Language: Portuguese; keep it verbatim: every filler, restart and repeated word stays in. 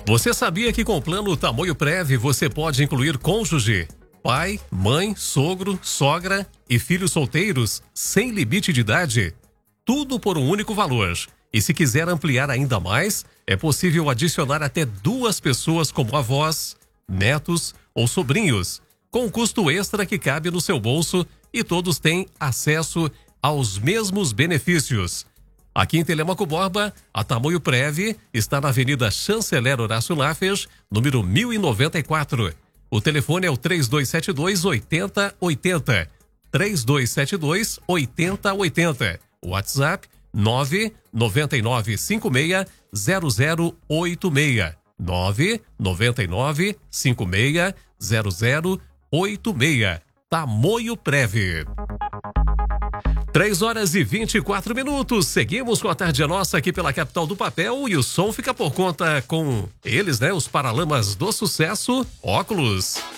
Você sabia que com o plano Tamoio Prev você pode incluir cônjuge, pai, mãe, sogro, sogra e filhos solteiros sem limite de idade? Tudo por um único valor. E se quiser ampliar ainda mais, é possível adicionar até duas pessoas como avós, netos ou sobrinhos, com um custo extra que cabe no seu bolso e todos têm acesso aos mesmos benefícios. Aqui em Telemaco Borba, a Tamoio Prev está na Avenida Chanceler Horácio Laffers, número mil e noventa e quatro. O telefone é o três dois sete dois, oito zero oito zero. três dois sete dois, oito zero oito zero. WhatsApp nove nove nove cinco seis zero zero oito seis. nove nove nove cinco seis zero zero oito seis. Tamoio Prev. três horas e vinte e quatro minutos. Seguimos com a Tarde é Nossa aqui pela Capital do Papel e o som fica por conta com eles, né? Os Paralamas do Sucesso, óculos.